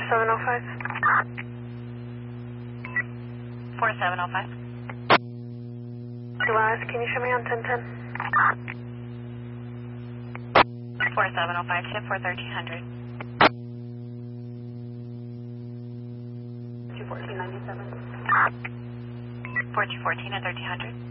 4705. 4705. Glass, can you show me on 1010? 4705, ship for 1300. 21497. 4214 at 1300.